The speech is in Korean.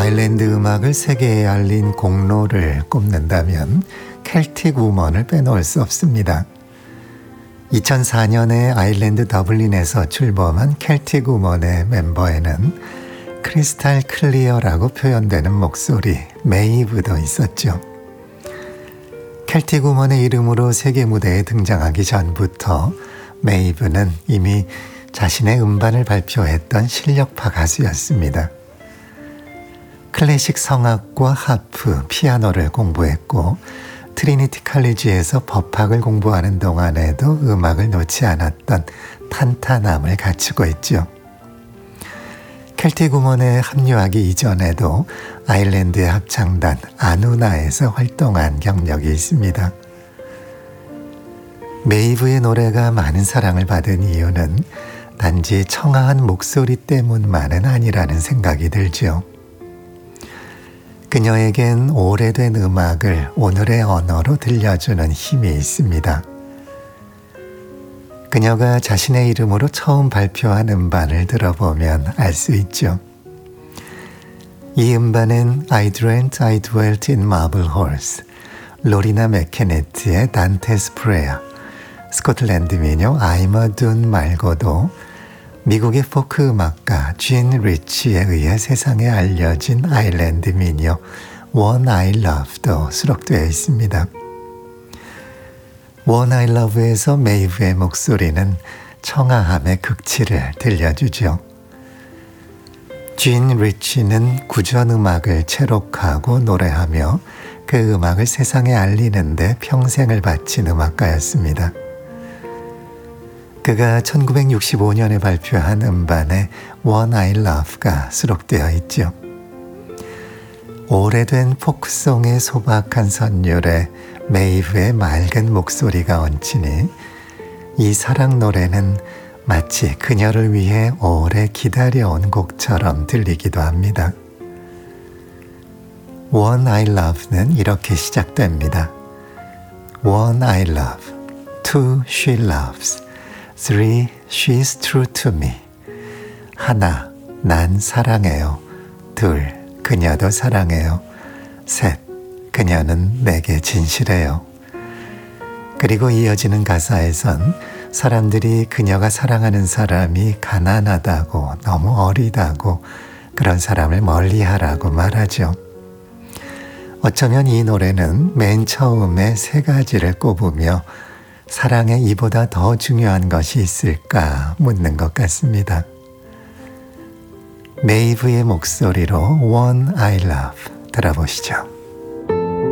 아일랜드 음악을 세계에 알린 공로를 꼽는다면 켈틱 우먼을 빼놓을 수 없습니다. 2004년에 아일랜드 더블린에서 출범한 켈틱 우먼의 멤버에는 크리스탈 클리어라고 표현되는 목소리 메이브도 있었죠. 켈틱 우먼의 이름으로 세계 무대에 등장하기 전부터 메이브는 이미 자신의 음반을 발표했던 실력파 가수였습니다. 클래식 성악과 하프, 피아노를 공부했고 트리니티 칼리지에서 법학을 공부하는 동안에도 음악을 놓지 않았던 탄탄함을 갖추고 있죠. 켈틱 우먼에 합류하기 이전에도 아일랜드의 합창단 아누나에서 활동한 경력이 있습니다. 메이브의 노래가 많은 사랑을 받은 이유는 단지 청아한 목소리 때문만은 아니라는 생각이 들죠. 그녀에겐 오래된 음악을 오늘의 언어로 들려주는 힘이 있습니다. 그녀가 자신의 이름으로 처음 발표한 음반을 들어보면 알 수 있죠. 이 음반은 I Dreamt I Dwelt in Marble Halls, 로리나 맥케네트의 Dante's Prayer, 스코틀랜드 민요 I'm a Dune 말고도 미국의 포크 음악가 진 리치에 의해 세상에 알려진 아일랜드 민요 One I Love도 수록되어 있습니다. One I Love에서 메이브의 목소리는 청아함의 극치를 들려주죠. 진 리치는 구전 음악을 채록하고 노래하며 그 음악을 세상에 알리는 데 평생을 바친 음악가였습니다. 그가 1965년에 발표한 음반에 One I Love가 수록되어 있죠. 오래된 포크송의 소박한 선율에 메이브의 맑은 목소리가 얹히니 이 사랑 노래는 마치 그녀를 위해 오래 기다려온 곡처럼 들리기도 합니다. One I Love는 이렇게 시작됩니다. One I love, two she loves, three she's true to me. 하나, 난 사랑해요. 둘, 그녀도 사랑해요. 셋, 그녀는 내게 진실해요. 그리고 이어지는 가사에선 사람들이 그녀가 사랑하는 사람이 가난하다고, 너무 어리다고, 그런 사람을 멀리하라고 말하죠. 어쩌면 이 노래는 맨 처음에 세 가지를 꼽으며 사랑에 이보다 더 중요한 것이 있을까 묻는 것 같습니다. 메이브의 목소리로 One I Love 들어보시죠.